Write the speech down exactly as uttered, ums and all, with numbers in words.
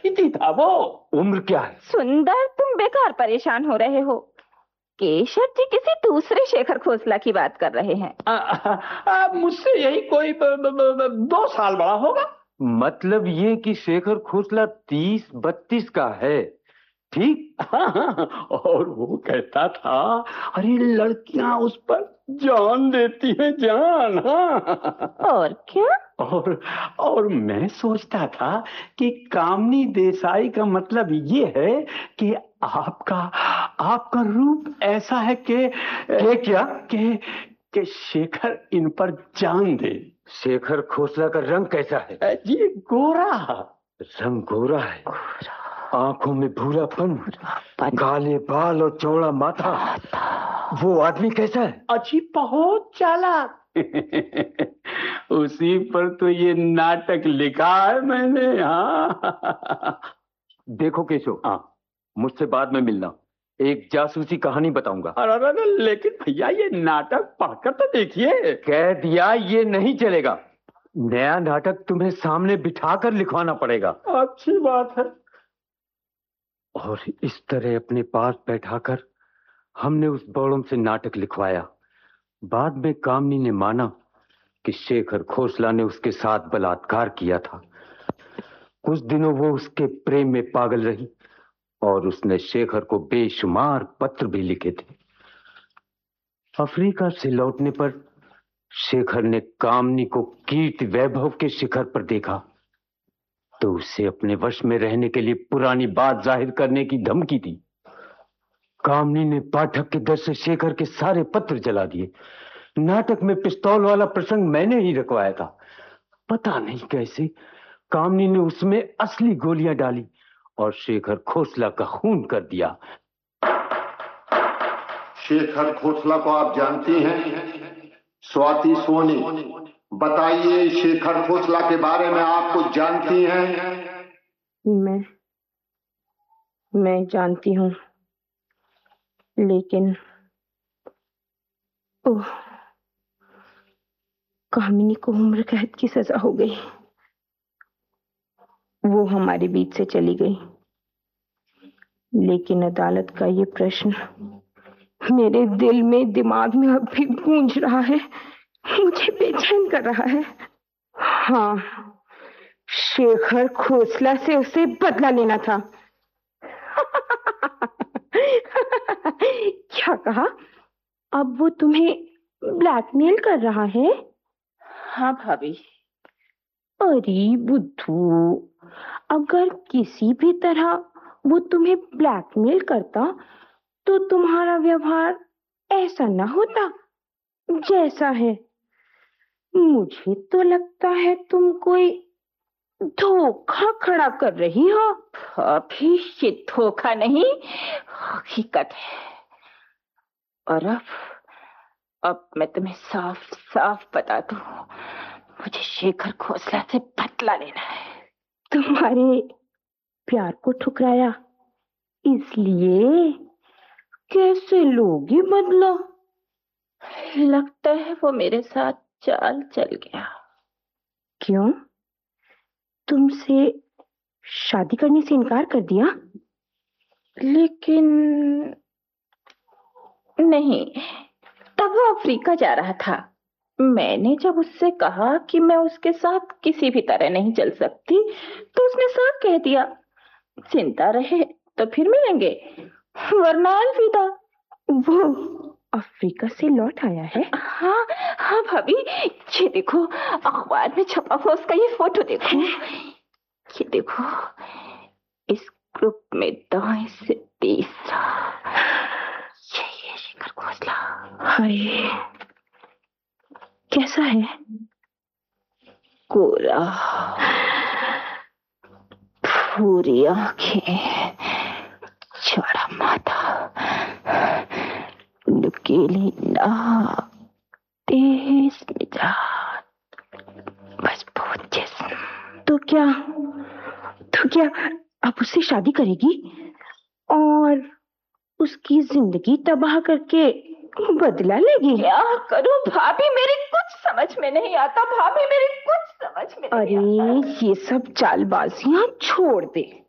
अतिथि था वो। उम्र क्या है? सुंदर, तुम बेकार परेशान हो रहे हो। केशव जी किसी दूसरे शेखर खोसला की बात कर रहे हैं। आ, आ, आ, मुझसे यही कोई ब, ब, ब, ब, दो साल बड़ा होगा। मतलब ये कि शेखर खोसला तीस बत्तीस का है, ठीक? हाँ, हाँ, और वो कहता था, अरे लड़कियां उस पर जान देती हैं, जान। हाँ। और क्या? और और मैं सोचता था कि कामनी देसाई का मतलब ये है कि आपका आपका रूप ऐसा है कि ये क्या? कि कि शेखर इन पर जान दे। शेखर खोसला का रंग कैसा है? जी गोरा। रंग गोरा है, आंखों में भूरापन, काले बाल और चौड़ा माथा। वो आदमी कैसा है? अच्छी, बहुत चालाक। उसी पर तो ये नाटक लिखा है मैंने। हाँ। देखो केशव, हाँ। मुझसे बाद में मिलना, एक जासूसी कहानी बताऊंगा। अरे अरे अरे, लेकिन भैया ये नाटक पढ़कर तो देखिए। कह दिया ये नहीं चलेगा, नया नाटक तुम्हें सामने बिठाकर लिखवाना पड़ेगा। अच्छी बात है। और इस तरह अपने पास बैठाकर हमने उस बौड़म से नाटक लिखवाया। बाद में कामनी ने माना कि शेखर खोसला ने उसके साथ बलात्कार किया था। कुछ दिनों वो उसके प्रेम में पागल रही और उसने शेखर को बेशुमार पत्र भी लिखे थे। अफ्रीका से लौटने पर शेखर ने कामनी को कीर्ति वैभव के शिखर पर देखा तो उसे अपने वश में रहने के लिए पुरानी बात जाहिर करने की धमकी दी। कामनी ने पाठक के डर से शेखर के सारे पत्र जला दिए। नाटक में पिस्तौल वाला प्रसंग मैंने ही रखवाया था। पता नहीं कैसे कामनी ने उसमें असली गोलियां डाली और शेखर खोसला का खून कर दिया। शेखर खोसला को आप जानती हैं? स्वाति सोनी, बताइए शेखर खोसला के बारे में आप कुछ जानती हैं? मैं मैं जानती हूँ, लेकिन ओह, कामिनी को उम्र कैद की सजा हो गई। वो हमारे बीच से चली गई, लेकिन अदालत का ये प्रश्न मेरे दिल में, दिमाग में अब भी गूंज रहा है, मुझे बेचैन कर रहा है। हाँ, शेखर खोसला से उसे बदला लेना था। क्या कहा? अब वो तुम्हें ब्लैकमेल कर रहा है? हाँ भाभी। अरे बुद्धू, अगर किसी भी तरह वो तुम्हें ब्लैकमेल करता तो तुम्हारा व्यवहार ऐसा ना होता जैसा है। मुझे तो लगता है तुम कोई धोखा खड़ा कर रही हो। अभी ये धोखा नहीं, हकीकत है। और अब अब मैं तुम्हें साफ साफ बता दूं, मुझे शेखर खोसला से बदला लेना है। तुम्हारे प्यार को ठुकराया इसलिए कैसे लोगी बदला? लगता है वो मेरे साथ चाल चल गया। क्यों? तुमसे शादी करने से इनकार कर दिया? लेकिन नहीं, तब वो अफ्रीका जा रहा था। मैंने जब उससे कहा कि मैं उसके साथ किसी भी तरह नहीं चल सकती तो उसने साफ कह दिया, चिंता रहे तो फिर मिलेंगे, वरना अलविदा। वो अफ्रीका से लौट आया है? हाँ हाँ भाभी, ये देखो अखबार में छपा हुआ उसका ये फोटो देखो। ये देखो, इस ग्रुप में दाएं से तीसरा, यही है शेखर खोसला। हाय, कैसा है? गोरा, भूरी आंखें, चौड़ा माथा, नुकीली नाक, तेज मिजाज, मजबूत जिस्म। तो क्या तो क्या अब उससे शादी करेगी और उसकी जिंदगी तबाह करके बदला लेगी? क्या करूं भाभी, मेरी कुछ समझ में नहीं आता। भाभी मेरी कुछ समझ में नहीं आता। अरे ये सब चालबाजियां छोड़ दे।